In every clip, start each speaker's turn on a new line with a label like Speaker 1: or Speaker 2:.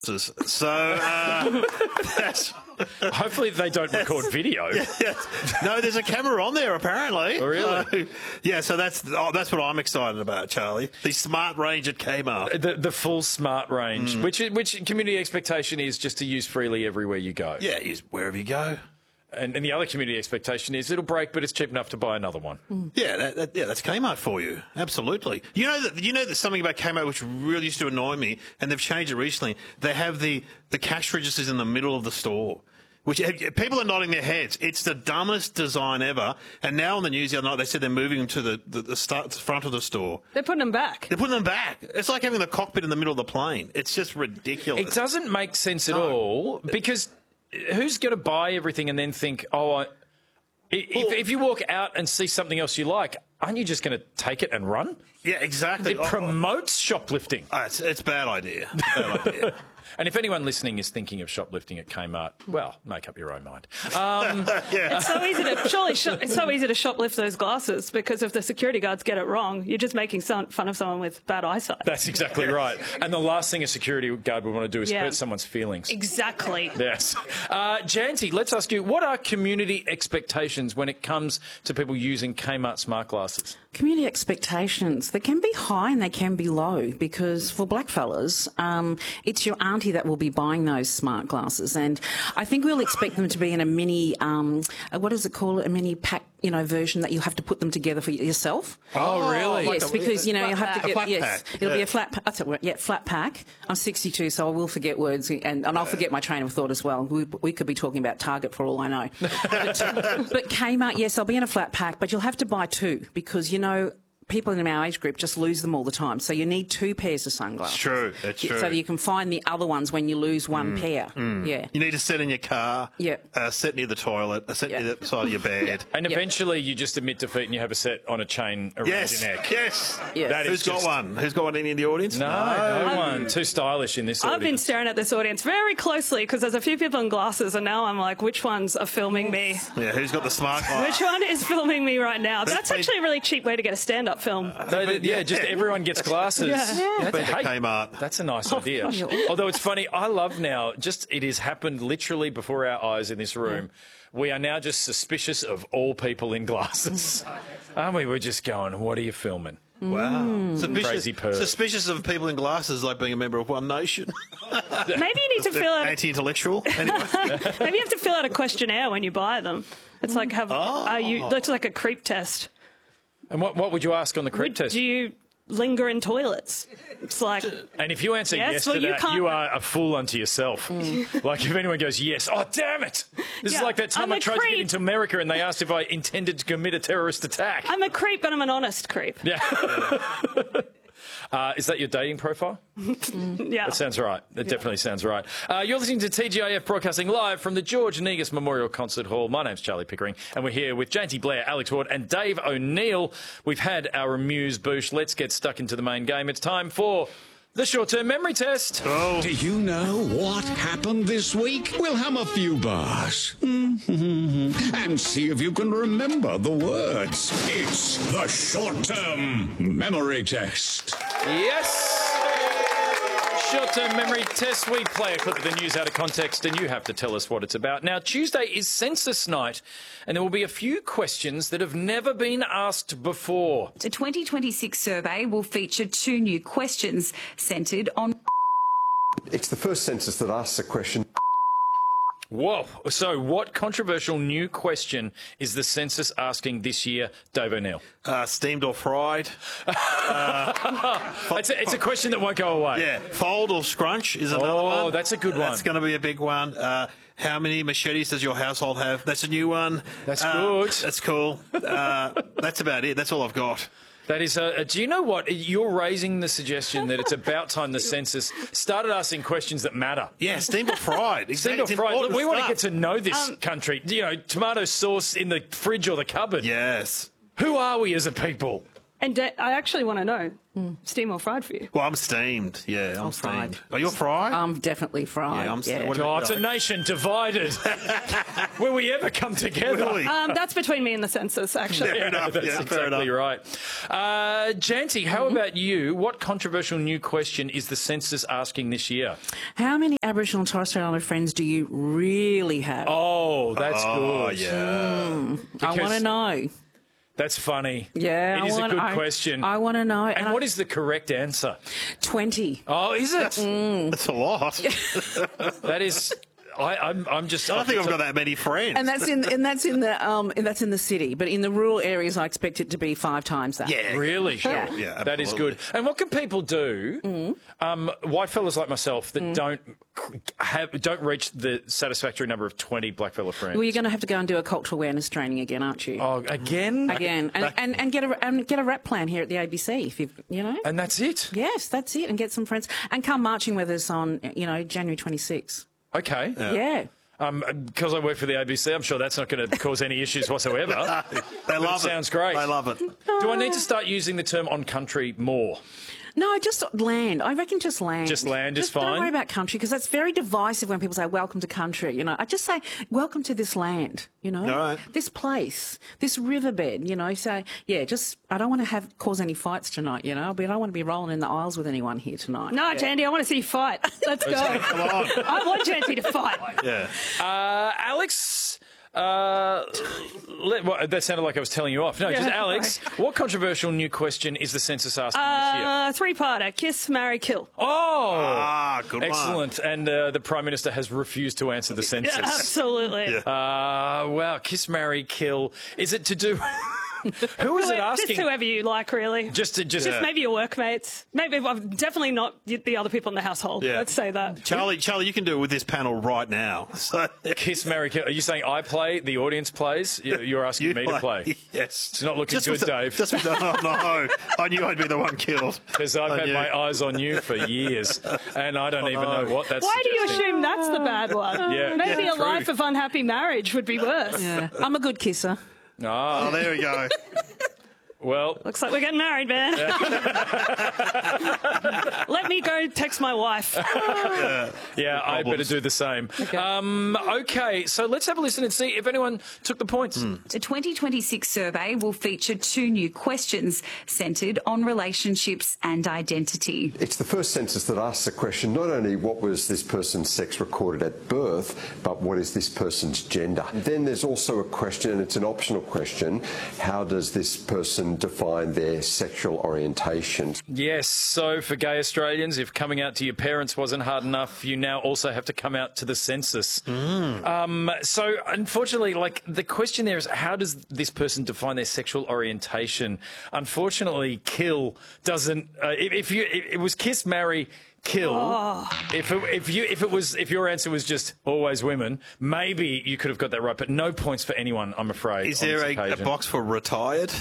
Speaker 1: So that's...
Speaker 2: Hopefully they don't record video.
Speaker 1: Yeah. No, there's a camera on there apparently.
Speaker 2: Oh, really?
Speaker 1: So that's what I'm excited about, Charlie. The smart range at Kmart.
Speaker 2: The full smart range, which community expectation is just to use freely everywhere you go.
Speaker 1: Yeah, use wherever you go.
Speaker 2: And the other community expectation is it'll break, but it's cheap enough to buy another one.
Speaker 1: Yeah, that's Kmart for you. Absolutely. You know that something about Kmart which really used to annoy me, and they've changed it recently. They have the cash registers in the middle of the store, which people are nodding their heads. It's the dumbest design ever. And now on the news the other night, they said they're moving them to the front of the store.
Speaker 3: They're putting them back.
Speaker 1: They're putting them back. It's like having the cockpit in the middle of the plane. It's just ridiculous.
Speaker 2: It doesn't make sense at all because who's going to buy everything and then think, if you walk out and see something else you like, aren't you just going to take it and run?
Speaker 1: Yeah, exactly.
Speaker 2: It promotes shoplifting.
Speaker 1: It's a bad idea. Bad idea.
Speaker 2: And if anyone listening is thinking of shoplifting at Kmart, well, make up your own mind.
Speaker 3: It's so easy to it's so easy to shoplift those glasses because if the security guards get it wrong, you're just making fun of someone with bad eyesight.
Speaker 2: That's exactly right. And the last thing a security guard would want to do is hurt someone's feelings.
Speaker 3: Exactly.
Speaker 2: Yes. Janty, let's ask you, what are community expectations when it comes to people using Kmart smart glasses?
Speaker 4: Community expectations, they can be high and they can be low because for blackfellas, it's your auntie that will be buying those smart glasses. And I think we'll expect them to be in a mini, what is it called, a mini pack, version that you have to put them together for yourself.
Speaker 2: Oh, really?
Speaker 4: Yes, because, you'll have to get,
Speaker 1: pack.
Speaker 4: It'll be a flat pack. I'm 62, so I will forget words and I'll forget my train of thought as well. We could be talking about Target for all I know. But Kmart, yes, I'll be in a flat pack, but you'll have to buy two because, people in our age group just lose them all the time. So you need two pairs of sunglasses.
Speaker 1: True, that's true.
Speaker 4: So that you can find the other ones when you lose one pair. Yeah.
Speaker 1: You need a set in your car, a set near the toilet, a set near the side of your bed.
Speaker 2: And eventually you just admit defeat and you have a set on a chain around your neck.
Speaker 1: Yes.
Speaker 4: Yes.
Speaker 1: Who's got one? Who's got one in the audience?
Speaker 2: No one. Too stylish in this audience.
Speaker 3: I've been staring at this audience very closely because there's a few people in glasses and now I'm like, which ones are filming me?
Speaker 1: Yeah, who's got the smart glass?
Speaker 3: Which one is filming me right now? That's actually a really cheap way to get a stand-up film.
Speaker 2: Just everyone gets glasses.
Speaker 1: Kmart.
Speaker 2: That's a nice idea. Although it's funny, I love now, it has happened literally before our eyes in this room. We are now just suspicious of all people in glasses. Aren't we? We're just going, what are you filming?
Speaker 1: Wow.
Speaker 2: Crazy perv.
Speaker 1: Suspicious of people in glasses like being a member of One Nation.
Speaker 3: Maybe you need to fill out...
Speaker 1: Anti-intellectual. Anyway.
Speaker 3: Maybe you have to fill out a questionnaire when you buy them. It's like, it's like a creep test.
Speaker 2: And what would you ask on the creep test?
Speaker 3: Do you linger in toilets? It's like...
Speaker 2: And if you answer yes to that, you are a fool unto yourself. Like if anyone goes, yes, oh, damn it. This is like that time I tried to get into America and they asked if I intended to commit a terrorist attack.
Speaker 3: I'm a creep, but I'm an honest creep.
Speaker 2: Yeah. Is that your dating profile?
Speaker 3: Yeah.
Speaker 2: That sounds right. That definitely sounds right. You're listening to TGIF broadcasting live from the George Negus Memorial Concert Hall. My name's Charlie Pickering, and we're here with Janty Blair, Alex Ward, and Dave O'Neill. We've had our amuse-bouche. Let's get stuck into the main game. It's time for the short-term memory test.
Speaker 5: Do you know what happened this week? We'll hum a few bars and see if you can remember the words. It's the short-term memory test.
Speaker 2: Yes. Short-term memory test. We play a clip of the news out of context and you have to tell us what it's about. Now, Tuesday is census night and there will be a few questions that have never been asked before.
Speaker 6: The 2026 survey will feature 2 new questions centred on...
Speaker 7: It's the first census that asks a question.
Speaker 2: Whoa. So what controversial new question is the census asking this year, Dave O'Neill?
Speaker 1: Steamed or fried?
Speaker 2: It's a question that won't go away.
Speaker 1: Yeah. Fold or scrunch is another one.
Speaker 2: Oh, that's a good one.
Speaker 1: That's going to be a big one. How many machetes does your household have? That's a new one.
Speaker 2: That's good.
Speaker 1: That's cool. That's about it. That's all I've got.
Speaker 2: That is, do you know what? You're raising the suggestion that it's about time the census started asking questions that matter.
Speaker 1: Yeah, steamed or fried.
Speaker 2: Steamed or fried. Look, we want to get to know this country. Tomato sauce in the fridge or the cupboard.
Speaker 1: Yes.
Speaker 2: Who are we as a people?
Speaker 3: And I actually want to know, steam or fried for you?
Speaker 1: Well, I'm steamed. Yeah, I'm
Speaker 4: fried.
Speaker 1: steamed. Oh, you're fried?
Speaker 4: I'm definitely fried.
Speaker 1: Yeah, I'm steamed. What
Speaker 2: Oh,
Speaker 1: about
Speaker 2: it's a
Speaker 1: you?
Speaker 2: nation divided. Will we ever come together?
Speaker 1: Really?
Speaker 3: That's between me and the census, actually.
Speaker 1: Fair enough.
Speaker 2: That's
Speaker 1: Yeah, fair
Speaker 2: exactly
Speaker 1: enough.
Speaker 2: right. Janty, how about you? What controversial new question is the census asking this year?
Speaker 4: How many Aboriginal and Torres Strait Islander friends do you really have?
Speaker 2: Oh, that's
Speaker 1: Oh,
Speaker 2: good.
Speaker 1: yeah.
Speaker 4: I want to know.
Speaker 2: That's funny.
Speaker 4: Yeah,
Speaker 2: It is a good question.
Speaker 4: I want to know.
Speaker 2: And what is the correct answer?
Speaker 4: 20?
Speaker 2: Oh, is it?
Speaker 1: That's a lot.
Speaker 2: That is. I'm just.
Speaker 1: I don't think I've got that many friends.
Speaker 4: And that's in the city, but in the rural areas, I expect it to be 5 times that.
Speaker 1: yeah.
Speaker 2: Really?
Speaker 4: Yeah.
Speaker 1: Yeah,
Speaker 2: That is
Speaker 1: absolutely.
Speaker 2: good. And what can people do? White fellas like myself that don't reach the satisfactory number of 20 blackfella friends.
Speaker 4: Well, you're going to have to go and do a cultural awareness training again, aren't you?
Speaker 2: Oh, again?
Speaker 4: Again, and get a rap plan here at the ABC if you know.
Speaker 2: And that's it.
Speaker 4: Yes, that's it, and get some friends and come marching with us on January 26th.
Speaker 2: Okay.
Speaker 4: Yeah.
Speaker 2: Because I work for the ABC, I'm sure that's not going to cause any issues whatsoever.
Speaker 1: They love it.
Speaker 2: Sounds great.
Speaker 1: They love it.
Speaker 2: Do I need to start using the term on country more?
Speaker 4: No, just land. I reckon just land.
Speaker 2: Just land is
Speaker 4: Don't
Speaker 2: fine?
Speaker 4: worry about country because that's very divisive when people say welcome to country. I just say welcome to this land.
Speaker 1: All right.
Speaker 4: This place, this riverbed. So yeah, just I don't want to cause any fights tonight. But I don't want to be rolling in the aisles with anyone here tonight.
Speaker 3: No, Janty, I want to see you fight. Let's go.
Speaker 1: Come on.
Speaker 3: I want Janty to fight.
Speaker 1: Yeah.
Speaker 2: Alex, that sounded like I was telling you off. No, just Alex, what controversial new question is the census asking this year?
Speaker 3: Three-parter: kiss, marry, kill.
Speaker 2: Oh,
Speaker 1: Good one.
Speaker 2: excellent. And the Prime Minister has refused to answer the census.
Speaker 3: Absolutely.
Speaker 2: Wow, kiss, marry, kill. Is it to do... Who is it asking?
Speaker 3: Just whoever you like, really.
Speaker 2: Just
Speaker 3: Maybe your workmates. Maybe definitely not the other people in the household.
Speaker 1: Yeah.
Speaker 3: Let's say that.
Speaker 1: Charlie, you can do it with this panel right now. So,
Speaker 2: kiss, marry, kill. Are you saying I play, the audience plays? You're asking me to play?
Speaker 1: Yes.
Speaker 2: It's not looking good, Dave.
Speaker 1: No. I knew I'd be the one killed.
Speaker 2: Because I've had my eyes on you for years, and I don't even know what that's.
Speaker 3: Why do you
Speaker 2: suggesting.
Speaker 3: assume that's the bad one?
Speaker 2: Yeah.
Speaker 3: Maybe
Speaker 2: Yeah,
Speaker 3: a
Speaker 2: true.
Speaker 3: life of unhappy marriage would be worse.
Speaker 4: Yeah. I'm a good kisser.
Speaker 2: Ah,
Speaker 1: Oh, there we go.
Speaker 2: well,
Speaker 3: Looks like we're getting married, man. Let me go text my wife.
Speaker 2: yeah, I better do the same. Okay, so let's have a listen and see if anyone took the points.
Speaker 6: The 2026 survey will feature 2 new questions centred on relationships and identity.
Speaker 7: It's the first census that asks the question not only what was this person's sex recorded at birth, but what is this person's gender. Then there's also a question, and it's an optional question, how does this person define their sexual orientation?
Speaker 2: Yes, so for gay Australians, if coming out to your parents wasn't hard enough, you now also have to come out to the census. So unfortunately, the question there is, how does this person define their sexual orientation? Unfortunately, kill doesn't. If it was kiss, marry, kill.
Speaker 3: Oh.
Speaker 2: If your answer was just always women, maybe you could have got that right. But no points for anyone, I'm afraid.
Speaker 1: Is
Speaker 2: on
Speaker 1: there
Speaker 2: this
Speaker 1: a
Speaker 2: occasion.
Speaker 1: box for retired?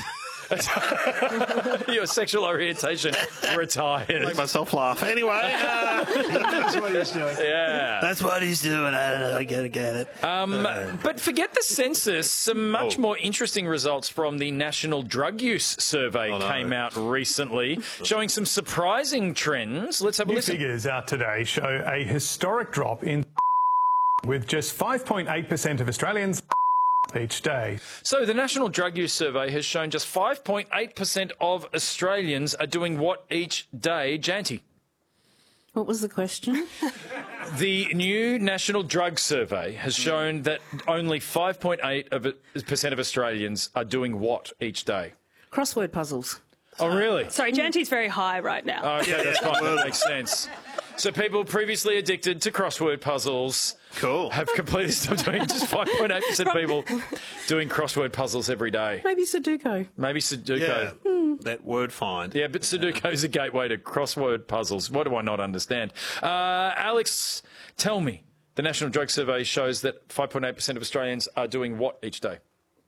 Speaker 2: Your sexual orientation retired.
Speaker 1: Make myself laugh. Anyway, that's what he's doing.
Speaker 2: Yeah.
Speaker 1: That's what he's doing. I don't know. I get it.
Speaker 2: But forget the census. Some much more interesting results from the National Drug Use Survey came out recently, showing some surprising trends. Let's have a
Speaker 8: New
Speaker 2: listen.
Speaker 8: figures out today show a historic drop in with just 5.8% of Australians each day.
Speaker 2: So the National Drug Use Survey has shown just 5.8% of Australians are doing what each day, Janty?
Speaker 4: What was the question?
Speaker 2: The new National Drug Survey has shown that only 5.8% of Australians are doing what each day?
Speaker 4: Crossword puzzles.
Speaker 2: Oh, really?
Speaker 3: Sorry, Janty's very high right now.
Speaker 2: Okay, that's fine. That makes sense. So people previously addicted to crossword puzzles have completely stopped doing just 5.8% of people doing crossword puzzles every day.
Speaker 4: Maybe Sudoku.
Speaker 2: Maybe Sudoku.
Speaker 1: Yeah. That word find.
Speaker 2: Yeah, but Sudoku is a gateway to crossword puzzles. What do I not understand? Alex, tell me, the National Drug Survey shows that 5.8% of Australians are doing what each day?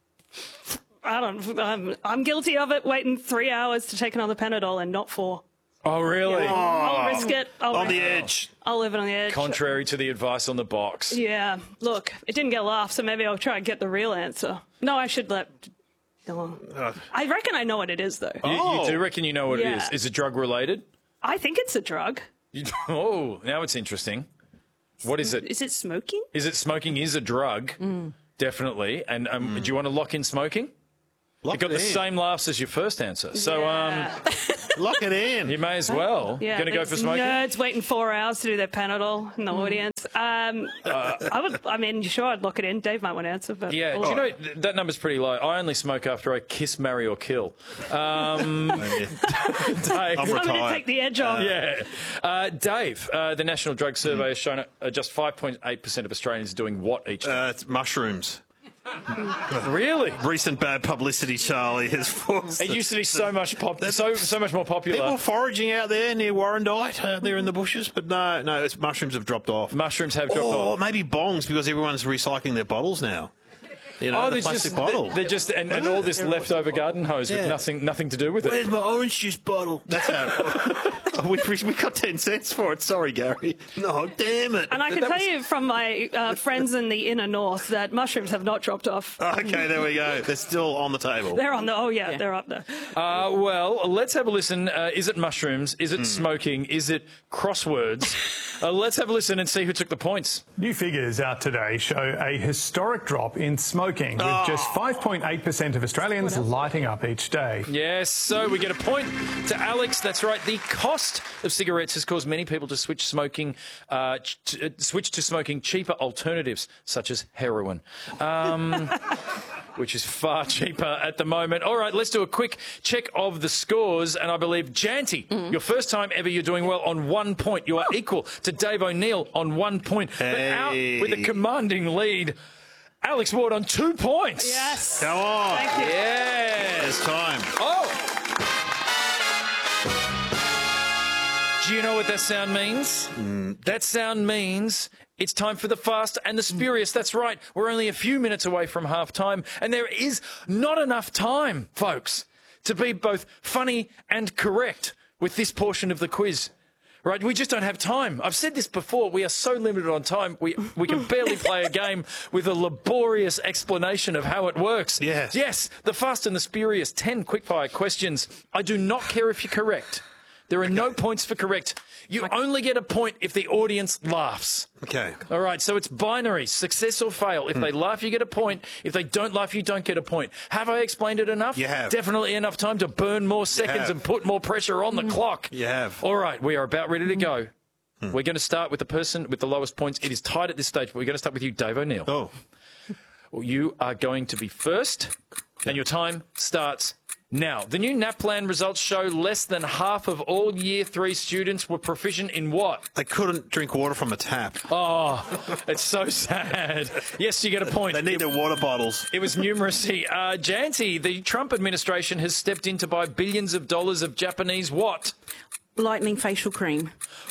Speaker 3: I'm guilty of it, waiting 3 hours to take another Panadol and not 4.
Speaker 2: Oh, really?
Speaker 3: I'll risk it.
Speaker 1: On the edge.
Speaker 3: I'll live it on the edge.
Speaker 2: Contrary to the advice on the box.
Speaker 3: Yeah. Look, it didn't get a laugh, so maybe I'll try and get the real answer. No, I should let Oh. I reckon I know what it is, though.
Speaker 2: You do reckon you know what it is? Is it drug related?
Speaker 3: I think it's a drug.
Speaker 2: Oh, now it's interesting. What is it?
Speaker 3: Is it smoking?
Speaker 2: Is it smoking is a drug? Definitely. And do you want to lock in smoking? You got the same laughs as your first answer. So
Speaker 1: lock it in.
Speaker 2: You may as well.
Speaker 3: Yeah,
Speaker 2: Going to go for smoking?
Speaker 3: Nerds waiting 4 hours to do their Panadol in the audience. Sure, I'd lock it in. Dave might want to answer. But
Speaker 2: Yeah, do you know, that number's pretty low. I only smoke after I kiss, marry or kill. Dave.
Speaker 1: I'm
Speaker 3: I'm going to
Speaker 1: retired.
Speaker 3: take the edge off.
Speaker 2: Dave, the National Drug Survey has shown just 5.8% of Australians are doing what each day?
Speaker 1: It's mushrooms.
Speaker 2: Really?
Speaker 1: Recent bad publicity, Charlie, has forced
Speaker 2: It used to be so much so much more popular.
Speaker 1: people foraging out there near Warrandyte, there in the bushes, but no, it's mushrooms have dropped off.
Speaker 2: Mushrooms have dropped off.
Speaker 1: Or maybe bongs, because everyone's recycling their bottles now. You know, the plastic bottle.
Speaker 2: They're just and all this leftover garden hose with nothing to do with it.
Speaker 1: Where's my orange juice bottle? That's how we got 10 cents for it. Sorry, Gary. No, damn it.
Speaker 3: And I can tell you from my friends in the inner north that mushrooms have not dropped off.
Speaker 1: Okay, there we go. They're still on the table.
Speaker 3: They're on the, they're up there.
Speaker 2: Well, let's have a listen. Is it mushrooms? Is it smoking? Is it crosswords? Let's have a listen and see who took the points.
Speaker 8: New figures out today show a historic drop in smoking, with just 5.8% of Australians lighting up each day.
Speaker 2: Yes, so we get a point to Alex. That's right. The cost of cigarettes has caused many people to switch to smoking cheaper alternatives, such as heroin, which is far cheaper at the moment. All right, let's do a quick check of the scores. And I believe, Janty, your first time ever, you're doing well on 1 point. You are equal to Dave O'Neill on 1 point. But out with a commanding lead, Alex Ward on 2 points.
Speaker 3: Yes.
Speaker 1: Come on.
Speaker 3: Thank you.
Speaker 2: Yes.
Speaker 1: It's time.
Speaker 2: Oh. Do you know what that sound means? That sound means it's time for the Fast and the Spurious. That's right. We're only a few minutes away from half time, and there is not enough time, folks, to be both funny and correct with this portion of the quiz. Right, we just don't have time. I've said this before. We are so limited on time. We can barely play a game with a laborious explanation of how it works.
Speaker 1: Yes.
Speaker 2: Yes, the Fast and the Spurious, 10 quickfire questions. I do not care if you're correct. There are no points for correct. You only get a point if the audience laughs.
Speaker 1: Okay.
Speaker 2: All right, so it's binary, success or fail. If they laugh, you get a point. If they don't laugh, you don't get a point. Have I explained it enough?
Speaker 1: You have.
Speaker 2: Definitely enough time to burn more seconds and put more pressure on the clock.
Speaker 1: You have.
Speaker 2: All right, we are about ready to go. We're going to start with the person with the lowest points. It is tied at this stage, but we're going to start with you, Dave O'Neill.
Speaker 1: Oh.
Speaker 2: Well, you are going to be first, and your time starts now. The new NAPLAN results show less than half of all Year 3 students were proficient in what?
Speaker 1: They couldn't drink water from a tap.
Speaker 2: Oh, it's so sad. Yes, you get a point.
Speaker 1: They need their water bottles.
Speaker 2: It was numeracy. Janty, the Trump administration has stepped in to buy billions of dollars of Japanese what?
Speaker 4: Lightning facial cream.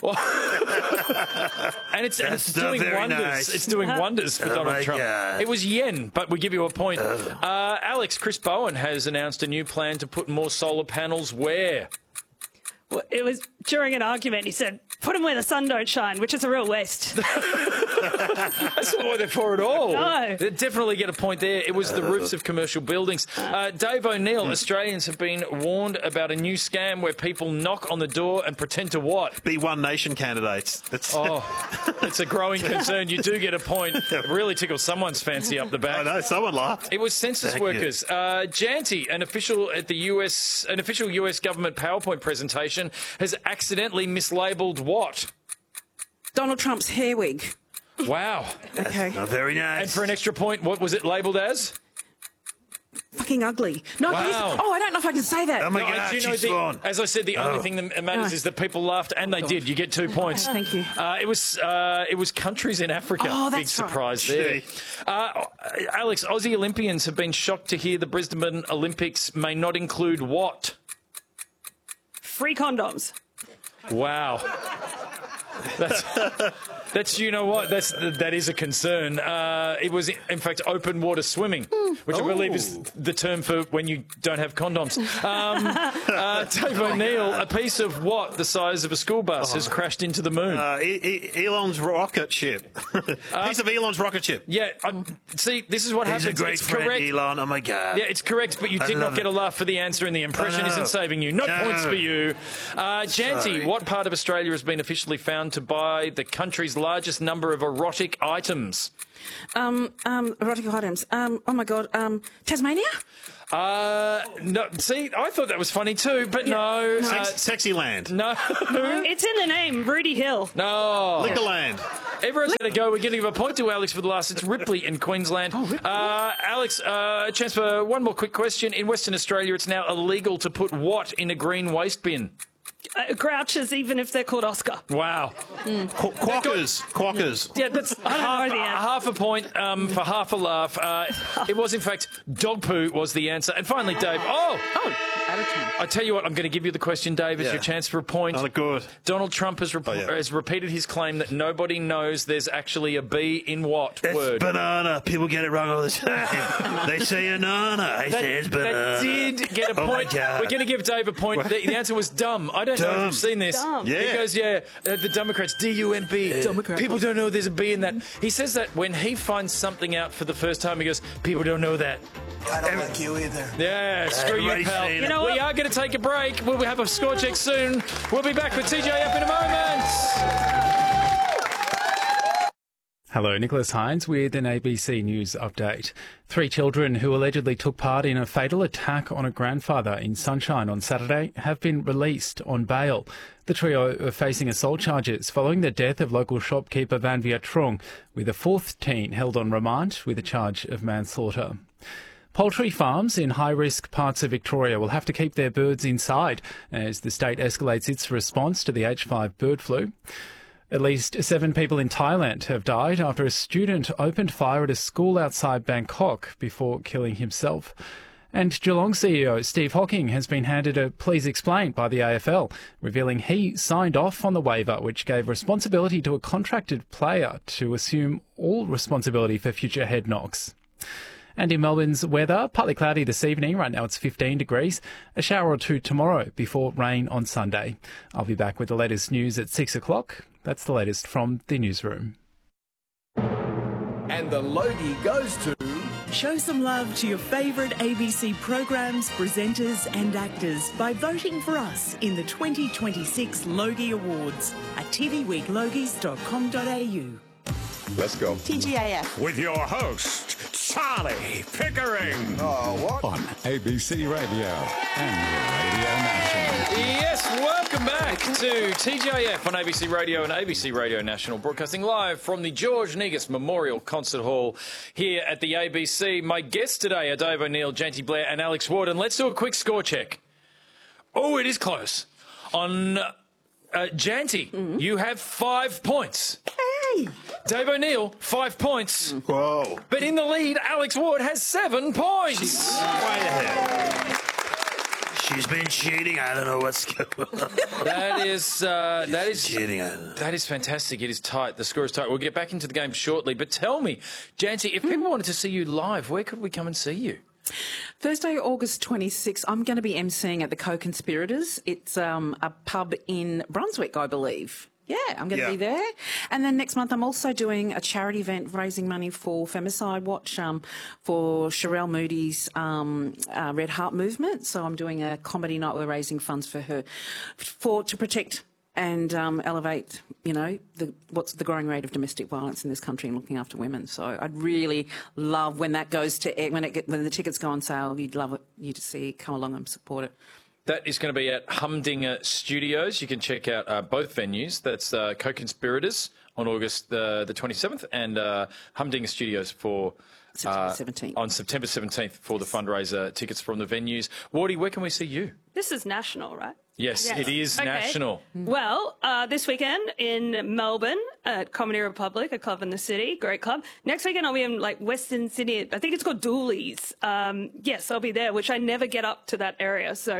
Speaker 2: And it's doing
Speaker 1: very
Speaker 2: wonders.
Speaker 1: nice.
Speaker 2: It's doing wonders for Donald
Speaker 1: my
Speaker 2: Trump.
Speaker 1: God.
Speaker 2: It was yen, but we give you a point. Alex, Chris Bowen has announced a new plan to put more solar panels where?
Speaker 3: Well, it was during an argument. He said, "Put them where the sun don't shine," which is a real waste.
Speaker 2: That's not what they're for at all.
Speaker 3: No.
Speaker 2: They definitely get a point there. It was the roofs of commercial buildings. Dave O'Neill, Australians have been warned about a new scam where people knock on the door and pretend to what?
Speaker 1: Be One Nation candidates. It's
Speaker 2: It's a growing concern. You do get a point. It really tickles someone's fancy up the back.
Speaker 1: I know, someone laughed.
Speaker 2: It was census
Speaker 1: Thank you.
Speaker 2: workers. Janty, an official US government PowerPoint presentation, has accidentally mislabeled what?
Speaker 4: Donald Trump's hair wig.
Speaker 2: Wow.
Speaker 4: Okay.
Speaker 1: Oh, very nice.
Speaker 2: And for an extra point, what was it labelled as?
Speaker 4: Fucking ugly. No,
Speaker 2: Wow.
Speaker 4: please. Oh, I don't know if I can say that.
Speaker 1: Oh my
Speaker 2: No,
Speaker 1: God,
Speaker 2: do you know
Speaker 1: she's
Speaker 2: the-
Speaker 1: gone.
Speaker 2: as I said, the only thing that matters is that people laughed, and they did. You get 2 points.
Speaker 4: Thank you.
Speaker 2: It was countries in Africa.
Speaker 4: Oh,
Speaker 2: Big
Speaker 4: that's right.
Speaker 2: surprise there. Alex, Aussie Olympians have been shocked to hear the Brisbane Olympics may not include what?
Speaker 3: Free condoms.
Speaker 2: Wow. That's you know what? That is a concern. It was, in fact, open water swimming, which I believe is the term for when you don't have condoms. Dave O'Neill, a piece of what the size of a school bus has crashed into the moon?
Speaker 1: Elon's rocket ship. Piece of Elon's rocket ship.
Speaker 2: Yeah, see, this is what happens.
Speaker 1: He's a great
Speaker 2: it's
Speaker 1: friend,
Speaker 2: correct.
Speaker 1: Elon. Oh, my God.
Speaker 2: Yeah, it's correct, but you did not get a laugh for the answer, and the impression isn't saving you. No points for you. Janty, what part of Australia has been officially found to buy the country's largest number of erotic items?
Speaker 4: Erotic items. Oh my God. Tasmania?
Speaker 2: No. See, I thought that was funny too, but no.
Speaker 1: Sexy Land.
Speaker 2: No.
Speaker 3: It's in the name, Rudy Hill.
Speaker 2: No.
Speaker 1: Liquorland.
Speaker 2: Everyone's going to go. We're going to give a point to Alex for the last. It's Ripley in Queensland.
Speaker 4: Oh, Ripley.
Speaker 2: Alex, a chance for one more quick question. In Western Australia, it's now illegal to put what in a green waste bin?
Speaker 3: Grouches, even if they're called Oscar.
Speaker 2: Wow.
Speaker 1: Quackers.
Speaker 2: Yeah, that's half a point for half a laugh. It was, in fact, dog poo was the answer. And finally, Dave. I tell you what, I'm going to give you the question, Dave. It's your chance for a point.
Speaker 1: Oh, good.
Speaker 2: Donald Trump has repeated his claim that nobody knows there's actually a B in what word?
Speaker 1: Banana. People get it wrong all the time. They say banana. I say it's banana.
Speaker 2: That did get a point.
Speaker 1: Oh, my God.
Speaker 2: We're going to give Dave a point. The answer was dumb. I don't know if you've seen this.
Speaker 3: Dumb.
Speaker 1: Yeah.
Speaker 2: He goes, the Democrats, D-U-M-B. People don't know there's a B in that. He says that when he finds something out for the first time, he goes, people don't know that.
Speaker 9: I don't like you either.
Speaker 2: Yeah, screw you,
Speaker 1: Everybody's
Speaker 2: pal.
Speaker 1: saying
Speaker 3: You know
Speaker 2: We
Speaker 3: what?
Speaker 2: are going to take a break. We'll have a score check soon. We'll be back with TJF in a moment.
Speaker 10: Hello, Nicholas Hines with an ABC News update. 3 children who allegedly took part in a fatal attack on a grandfather in Sunshine on Saturday have been released on bail. The trio are facing assault charges following the death of local shopkeeper Van Viet Trong, with a 4th teen held on remand with a charge of manslaughter. Poultry farms in high-risk parts of Victoria will have to keep their birds inside as the state escalates its response to the H5 bird flu. At least 7 people in Thailand have died after a student opened fire at a school outside Bangkok before killing himself. And Geelong CEO Steve Hocking has been handed a please explain by the AFL, revealing he signed off on the waiver which gave responsibility to a contracted player to assume all responsibility for future head knocks. And in Melbourne's weather, partly cloudy this evening. Right now it's 15 degrees. A shower or two tomorrow before rain on Sunday. I'll be back with the latest news at 6 o'clock. That's the latest from the newsroom.
Speaker 11: And the Logie goes to...
Speaker 12: Show some love to your favourite ABC programs, presenters and actors by voting for us in the 2026 Logie Awards at tvweeklogies.com.au.
Speaker 5: Let's go.
Speaker 12: TGAF.
Speaker 5: With your host, Charlie Pickering.
Speaker 11: Oh, what?
Speaker 5: On ABC Radio and Radio National.
Speaker 2: Yes, welcome back to TJF on ABC Radio and ABC Radio National, broadcasting live from the George Negus Memorial Concert Hall here at the ABC. My guests today are Dave O'Neill, Janty Blair and Alex Ward, and let's do a quick score check. Oh, it is close. On Janty, you have 5 points.
Speaker 12: Hey!
Speaker 2: Dave O'Neill, 5 points.
Speaker 1: Whoa.
Speaker 2: But in the lead, Alex Ward has 7 points.
Speaker 1: Way ahead. She's been cheating. I don't know what's going on.
Speaker 2: That is
Speaker 1: Cheating.
Speaker 2: that is fantastic. It is tight. The score is tight. We'll get back into the game shortly. But tell me, Janty, if people wanted to see you live, where could we come and see you?
Speaker 4: Thursday, August 26th, I'm going to be emceeing at the Co-Conspirators. It's a pub in Brunswick, I believe. Yeah, I'm going to be there. And then next month, I'm also doing a charity event raising money for Femicide Watch for Sherelle Moody's Red Heart Movement. So I'm doing a comedy night. We're raising funds for her to protect and elevate, what's the growing rate of domestic violence in this country and looking after women. So I'd really love when that goes to when the tickets go on sale. You'd love you to see come along and support it.
Speaker 2: That is going to be at Humdinger Studios. You can check out both venues. That's Co-Conspirators on August the 27th and Humdinger Studios for
Speaker 4: September 17th.
Speaker 2: On September 17th for the fundraiser. Tickets from the venues. Wardy, where can we see you?
Speaker 3: This is national, right?
Speaker 2: Yes, it is national.
Speaker 3: Well, this weekend in Melbourne at Comedy Republic, a club in the city, great club. Next weekend I'll be in Western Sydney. I think it's called Dooley's. Yes, I'll be there, which I never get up to that area. So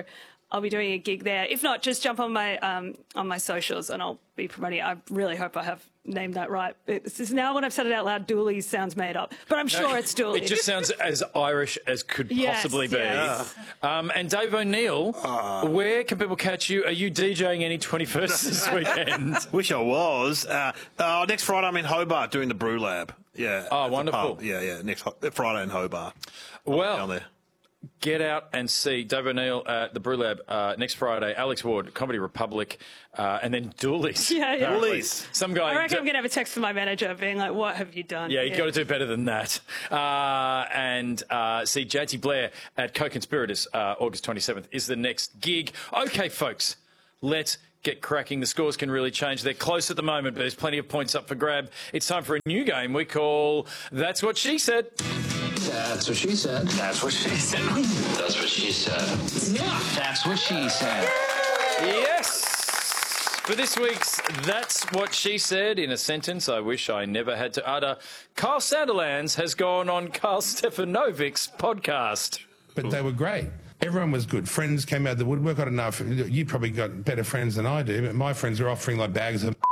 Speaker 3: I'll be doing a gig there. If not, just jump on my socials and I'll be promoting it. I really hope I have named that right. This is now when I've said it out loud, Doolies sounds made up, but I'm sure it's Doolies.
Speaker 2: It just sounds as Irish as could possibly be.
Speaker 3: Yes.
Speaker 2: And Dave O'Neill, where can people catch you? Are you DJing any 21st this weekend?
Speaker 1: Wish I was. Next Friday I'm in Hobart doing the Brew Lab. Yeah.
Speaker 2: Oh,
Speaker 1: It's a
Speaker 2: wonderful.
Speaker 1: pub. Yeah. Next Friday in Hobart.
Speaker 2: Well,
Speaker 1: Down there.
Speaker 2: get out and see Dave O'Neill at the Brew Lab next Friday. Alex Ward, Comedy Republic, and then Doolies.
Speaker 3: Yeah.
Speaker 1: Doolies.
Speaker 2: Some guy.
Speaker 3: I reckon I'm going to have a text from my manager being like, what have you done?
Speaker 2: Yeah, you got to do better than that. And see JT Blair at Co-Conspirators, August 27th is the next gig. Okay, folks, let's get cracking. The scores can really change. They're close at the moment, but there's plenty of points up for grab. It's time for a new game we call That's What She Said.
Speaker 9: That's what she said. That's what she said. That's what she said. That's what she said.
Speaker 2: Yes! For this week's That's What She Said, in a sentence I wish I never had to utter, Kyle Sandilands has gone on Carl Stefanovic's podcast.
Speaker 13: But they were great. Everyone was good. Friends came out of the woodwork. I don't know if you probably got better friends than I do, but my friends were offering like bags of...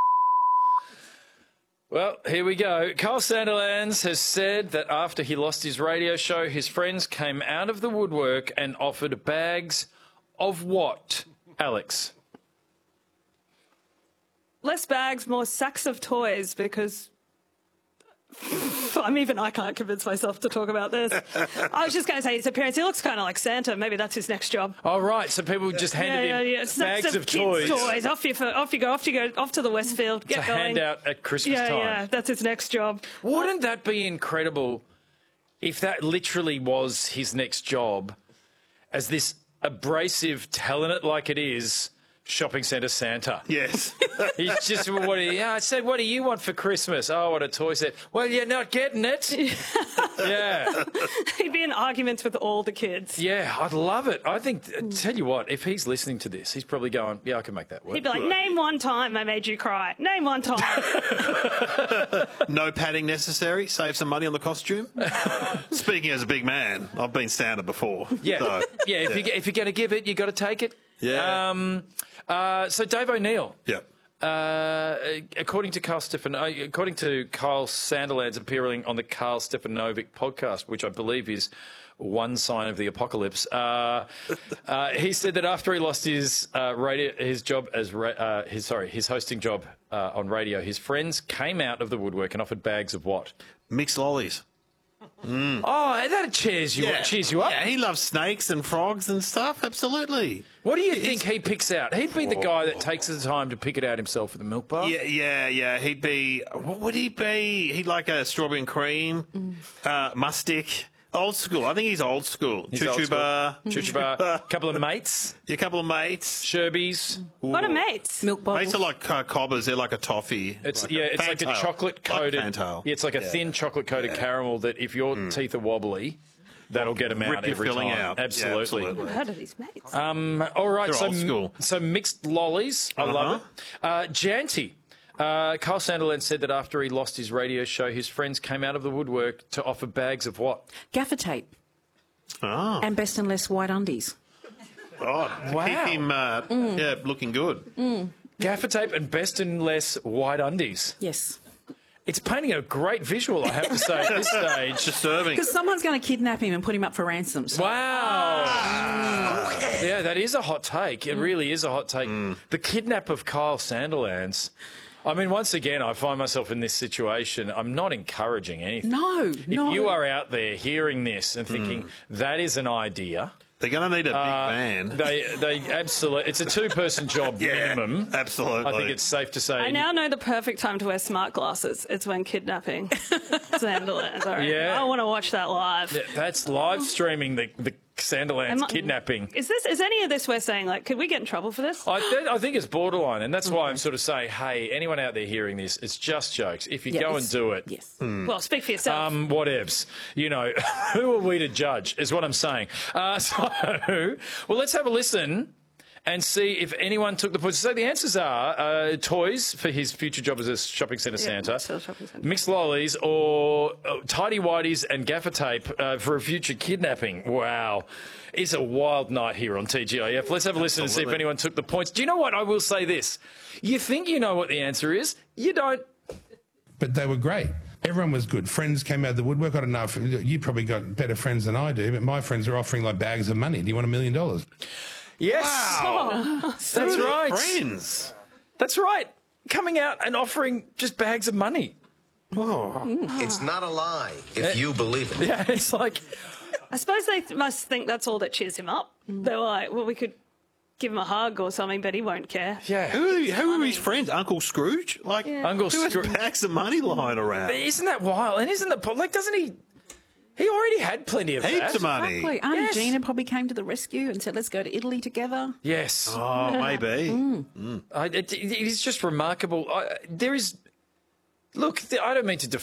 Speaker 2: Well, here we go. Carl Sandilands has said that after he lost his radio show, his friends came out of the woodwork and offered bags of what, Alex?
Speaker 3: Less bags, more sacks of toys, because I can't convince myself to talk about this. I was just going to say his appearance. He looks kind of like Santa. Maybe that's his next job.
Speaker 2: Oh, right. So people just handed him bags of toys.
Speaker 3: Off you go off to the Westfield. Get
Speaker 2: to
Speaker 3: going.
Speaker 2: hand out at Christmas time.
Speaker 3: Yeah, that's his next job.
Speaker 2: Wouldn't that be incredible if that literally was his next job, as this abrasive, telling it like it is, shopping centre Santa?
Speaker 1: Yes.
Speaker 2: He's just, I said, what do you want for Christmas? Oh, what a toy set. Well, you're not getting it. Yeah.
Speaker 3: He'd be in arguments with all the kids.
Speaker 2: Yeah, I'd love it. I think, tell you what, if he's listening to this, he's probably going, yeah, I can make that work.
Speaker 3: He'd be like, name one time I made you cry. Name one time.
Speaker 1: No padding necessary. Save some money on the costume. Speaking as a big man, I've been Santa before.
Speaker 2: Yeah.
Speaker 1: So,
Speaker 2: If you're going to give it, you got to take it.
Speaker 1: Yeah.
Speaker 2: So Dave O'Neill.
Speaker 1: Yeah.
Speaker 2: According to Carl Sandilands appearing on the Carl Stefanovic podcast, which I believe is one sign of the apocalypse, he said that after he lost his hosting job on radio, his friends came out of the woodwork and offered bags of what?
Speaker 1: Mixed lollies.
Speaker 2: Oh, that cheers you up.
Speaker 1: Yeah, he loves snakes and frogs and stuff. Absolutely.
Speaker 2: What do you think he picks out? He'd be the guy that takes the time to pick it out himself at the milk bar.
Speaker 1: Yeah. He'd be. What would he be? He'd like a strawberry and cream, mustic. Old school. I think he's old school. Choo-choo bar.
Speaker 2: Couple of mates.
Speaker 1: Yeah, a couple of mates.
Speaker 2: Sherbies.
Speaker 3: What are mates?
Speaker 4: Milk bottles.
Speaker 1: Mates are like cobbers. They're like a toffee.
Speaker 2: It's
Speaker 1: like
Speaker 2: like a chocolate coated.
Speaker 1: Fantail.
Speaker 2: Yeah, it's like a thin chocolate coated caramel that if your teeth are wobbly, that'll get them out
Speaker 1: Rip your
Speaker 2: every
Speaker 1: filling
Speaker 2: time.
Speaker 1: out.
Speaker 2: Absolutely.
Speaker 1: Yeah, absolutely.
Speaker 3: How do these mates?
Speaker 2: All right.
Speaker 1: They're old school.
Speaker 2: So mixed lollies. I love it. Janty. Carl Sandilands said that after he lost his radio show, his friends came out of the woodwork to offer bags of what?
Speaker 4: Gaffer tape.
Speaker 1: Oh.
Speaker 4: And best and less white undies.
Speaker 1: Oh,
Speaker 2: Wow.
Speaker 1: Keep him, looking good.
Speaker 2: Gaffer tape and best and less white undies.
Speaker 4: Yes.
Speaker 2: It's painting a great visual, I have to say, at this stage.
Speaker 1: Disturbing.
Speaker 4: Because someone's going to kidnap him and put him up for ransom. So.
Speaker 2: Wow. Yeah, that is a hot take. It really is a hot take. The kidnap of Kyle Sandilands. I mean, once again, I find myself in this situation. I'm not encouraging anything.
Speaker 4: No.
Speaker 2: If you are out there hearing this and thinking that is an idea,
Speaker 1: they're going to need a big van.
Speaker 2: They absolutely. It's a two-person job minimum.
Speaker 1: Absolutely.
Speaker 2: I think it's safe to say.
Speaker 3: I now know the perfect time to wear smart glasses. It's when kidnapping Sandilands.
Speaker 2: Yeah.
Speaker 3: I want to watch that live.
Speaker 2: Yeah, that's live streaming the Sandilands kidnapping.
Speaker 3: Is any of this we're saying, like, could we get in trouble for this?
Speaker 2: I think it's borderline, and that's why I'm sort of saying, hey, anyone out there hearing this, it's just jokes. If you go and do it...
Speaker 4: Yes.
Speaker 3: Well, speak for yourself.
Speaker 2: Whatevs. You know, who are we to judge, is what I'm saying. Well, let's have a listen and see if anyone took the points. So the answers are toys for his future job as a shopping centre Santa, mixed lollies, or tidy whities and gaffer tape for a future kidnapping. Wow. It's a wild night here on TGIF. Let's have a listen and see if anyone took the points. Do you know what? I will say this. You think you know what the answer is. You don't.
Speaker 13: But they were great. Everyone was good. Friends came out of the woodwork. I don't know if you probably got better friends than I do, but my friends are offering like bags of money. Do you want $1 million?
Speaker 2: Yes.
Speaker 1: Wow.
Speaker 2: That's right.
Speaker 1: Friends.
Speaker 2: That's right. Coming out and offering just bags of money.
Speaker 1: Oh.
Speaker 14: It's not a lie if you believe it.
Speaker 2: Yeah, it's like...
Speaker 3: I suppose they must think that's all that cheers him up. They're like, well, we could give him a hug or something, but he won't care.
Speaker 2: Yeah.
Speaker 1: Who are his friends? Uncle Scrooge? Like,
Speaker 2: Uncle
Speaker 1: who has
Speaker 2: Scrooge.
Speaker 1: bags of money lying around?
Speaker 2: But isn't that wild? And isn't the like? Doesn't he? He already had plenty of
Speaker 1: Heaps
Speaker 2: that.
Speaker 1: of money.
Speaker 4: Exactly. Auntie Gina probably came to the rescue and said, let's go to Italy together.
Speaker 2: Yes.
Speaker 1: Oh, maybe.
Speaker 2: It is just remarkable. There is. Look, I don't mean to